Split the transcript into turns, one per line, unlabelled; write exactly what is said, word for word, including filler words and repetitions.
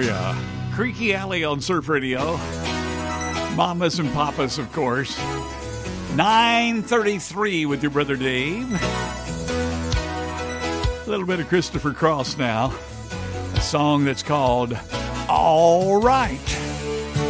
yeah. Creaky Alley on Surf Radio. Mamas and Papas, of course. nine thirty-three with your brother Dave. A little bit of Christopher Cross now. A song that's called All Right.